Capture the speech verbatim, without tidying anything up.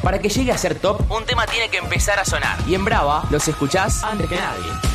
Para que llegue a ser top, un tema tiene que empezar a sonar. Y en Brava los escuchás antes que nadie.